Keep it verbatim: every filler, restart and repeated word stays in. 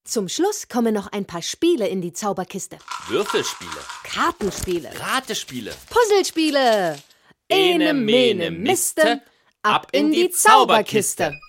Zum Schluss kommen noch ein paar Spiele in die Zauberkiste. Würfelspiele. Kartenspiele. Ratespiele. Puzzlespiele. Ene, mene, miste, ab in die Zauberkiste.